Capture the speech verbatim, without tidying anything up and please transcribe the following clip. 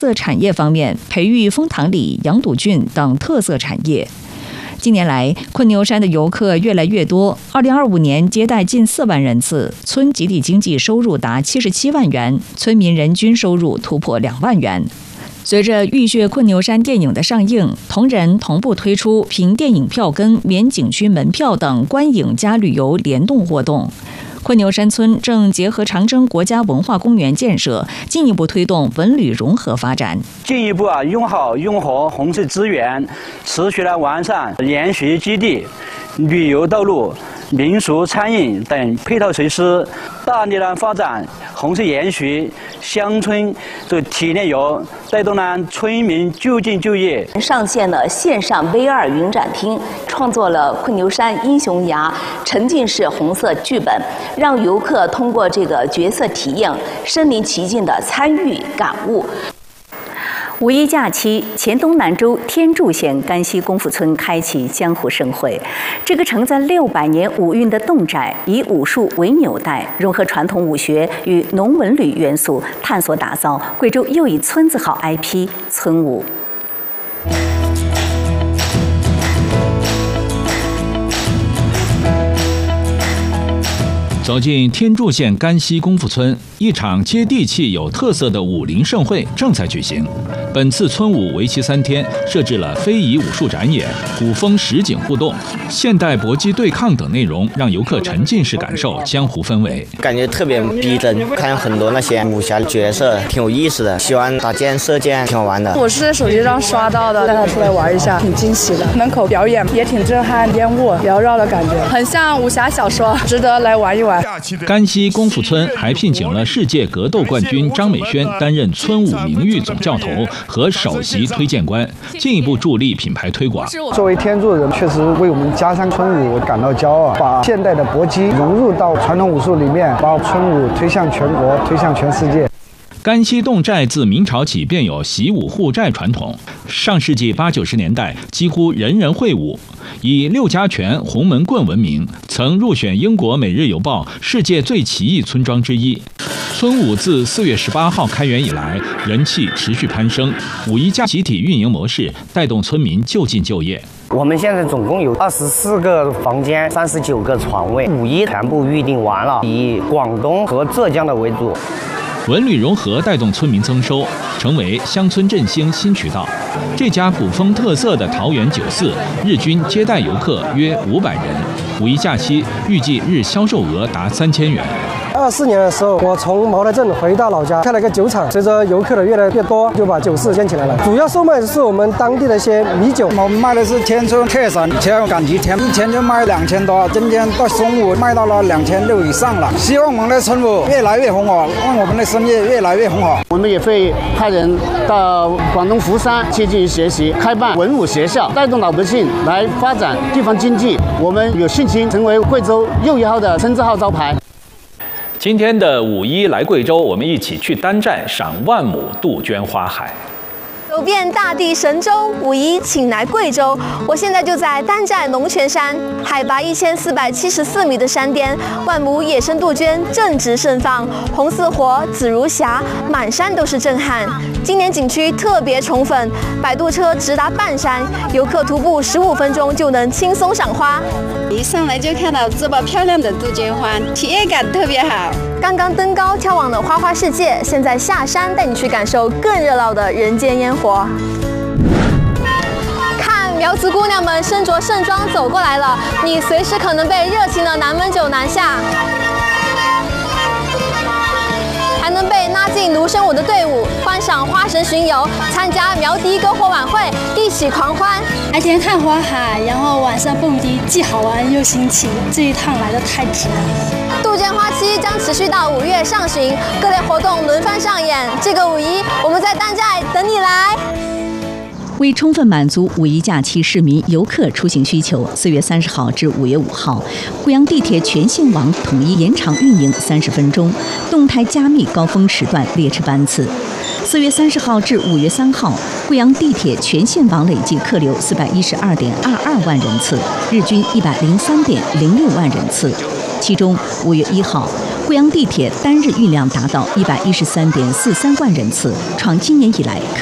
色产业方面，培育丰塘里、羊肚菌等特色产业。近年来，昆牛山的游客越来越多。二零二五年接待近四万人次，村集体经济收入达七十七万元，村民人均收入突破两万元。随着《浴血昆牛山》电影的上映，同仁同步推出凭电影票根免景区门票等观影加旅游联动活动。昆牛山村正结合长征国家文化公园建设，进一步推动文旅融合发展。 进一步啊，用好用合红色资源，持续的完善研习基地、旅游道路、民俗餐饮等配套设施，大力的发展红色研习、乡村这体验游，带动了村民就近就业。 上线了线上 V R 云展厅，创作了昆牛山英雄崖沉浸式红色剧本，让游客通过这个角色体验，身临其境的参与感悟。 五一假期，黔东南州天柱县甘溪功夫村开启江湖盛会。这个承载六百年武韵的侗寨，以武术为纽带，融合传统武学与农文旅元素，探索打造贵州又一村字号 I P 村武。 走进天柱县甘溪功夫村，一场接地气、有特色的武林盛会正在举行。本次村武为期三天，设置了非遗武术展演、古风实景互动、现代搏击对抗等内容，让游客沉浸式感受江湖氛围， 感觉特别逼真。看很多那些武侠角色，挺有意思的。喜欢打剑、射箭，挺好玩的。 我是在手机上刷到的，带他出来玩一下，挺惊喜的。门口表演也挺震撼，烟雾缭绕的感觉，很像武侠小说，值得来玩一玩。 甘溪功夫村还聘请了世界格斗冠军张美轩担任村武名誉总教头和首席推荐官，进一步助力品牌推广。 作为天柱人，确实为我们家乡村武感到骄傲，把现代的搏击融入到传统武术里面，把村武推向全国，推向全世界。 甘溪侗寨自明朝起便有习武护寨传统，上世纪八九十年代几乎人人会武，以六家拳、红门棍闻名，曾入选英国《每日邮报》世界最奇异村庄之一。村武自四月十八号开园以来，人气持续攀升。五一假集体运营模式带动村民就近就业。 我们现在总共有二十四个房间，三十九个床位，五一全部预定完了，以广东和浙江的为主。 文旅融合带动村民增收，成为乡村振兴新渠道。这家古风特色的桃园酒肆，日均接待游客约五百人。五一假期预计日销售额达三千元。 二四年的时候，我从茅台镇回到老家，开了个酒厂。随着游客的越来越多，就把酒肆建起来了。主要售卖的是我们当地的一些米酒。 我们卖的是天村特产，前赶集天一天就卖两千多，今天到中午卖到了两千六以上了。希望我们的村武越来越红火，让我们的生意越来越红火。 我们也会派人到广东佛山去进行学习，开办文武学校，带动老百姓来发展地方经济。我们有信心成为贵州又一号的村字号招牌。 今天的五一来贵州，我们一起去丹寨赏万亩杜鹃花海。 走遍大地神州，五一请来贵州。我现在就在丹寨龙泉山，海拔一千四百七十四米的山巅，万亩野生杜鹃正值盛放，红似火，紫如霞，满山都是震撼。今年景区特别宠粉，摆渡车直达半山，游客徒步十五分钟就能轻松赏花。 一上来就看到这么漂亮的杜鹃花，体验感特别好。 刚刚登高眺望了花花世界，现在下山带你去感受更热闹的人间烟火。看苗族姑娘们身着盛装走过来了，你随时可能被热情的南门酒南下，还能被拉进芦笙舞的队伍，观赏花神巡游，参加苗笛篝火晚会，一起狂欢。 白天看花海，然后晚上蹦迪，既好玩又新奇，这一趟来得太值了。 杜鹃花期将持续到五月上旬，各类活动轮番上演。这个五一，我们在丹寨等你来。 为充分满足五一假期市民游客出行需求，四月三十号至五月五号，贵阳地铁全线网统一延长运营三十分钟，动态加密高峰时段列车班次。四月三十号至五月三号，贵阳地铁全线网累计客流四百一十二点二二万人次，日均一百零三点零六万人次。其中，五月一号，贵贵阳地铁单日运量达到一百一十三点四三万人次，创今年以来